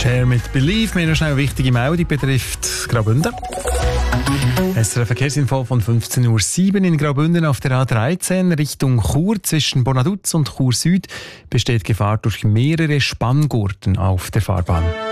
Share mit Believe. Wir haben noch schnell eine wichtige Meldung, betrifft Graubünden. SRF Verkehrsinfo von 15.07 Uhr in Graubünden auf der A13 Richtung Chur. Zwischen Bonaduz und Chur Süd besteht Gefahr durch mehrere Spanngurten auf der Fahrbahn.